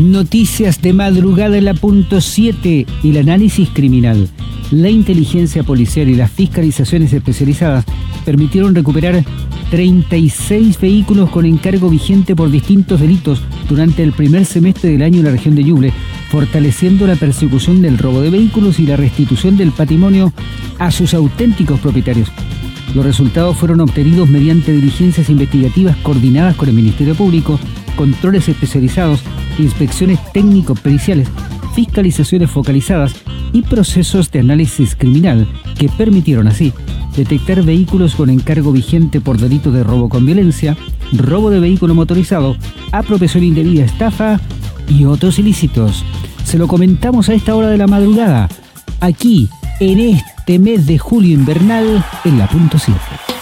Noticias de madrugada en la punto 7 y el análisis criminal. La inteligencia policial y las fiscalizaciones especializadas permitieron recuperar 36 vehículos con encargo vigente por distintos delitos durante el primer semestre del año en la región de Ñuble, fortaleciendo la persecución del robo de vehículos y la restitución del patrimonio a sus auténticos propietarios. Los resultados fueron obtenidos mediante diligencias investigativas coordinadas con el Ministerio Público, controles especializados, inspecciones técnico-periciales, fiscalizaciones focalizadas y procesos de análisis criminal que permitieron así detectar vehículos con encargo vigente por delitos de robo con violencia, robo de vehículo motorizado, apropiación indebida, estafa y otros ilícitos. Se lo comentamos a esta hora de la madrugada, aquí en este mes de julio invernal en la punto 7.